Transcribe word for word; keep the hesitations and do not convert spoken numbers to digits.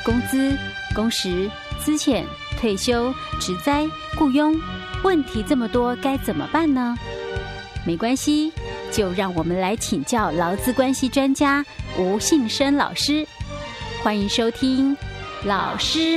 工资、工时、资遣、退休、职灾、雇佣，问题这么多，该怎么办呢？没关系，就让我们来请教劳资关系专家吴信生老师。欢迎收听老师